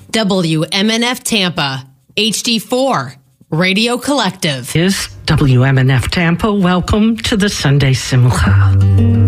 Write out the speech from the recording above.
WMNF Tampa, HD4, Radio Collective. Is WMNF Tampa. Welcome to the Sunday Simcha.